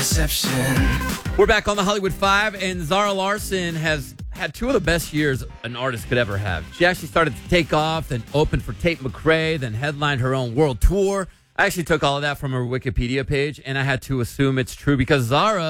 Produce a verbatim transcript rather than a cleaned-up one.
deception. We're back on the Hollywood Five, and Zara Larsson has had two of the best years an artist could ever have. She actually started to take off, then opened for Tate McRae, then headlined her own world tour. I actually took all of that from her Wikipedia page, and I had to assume it's true because Zara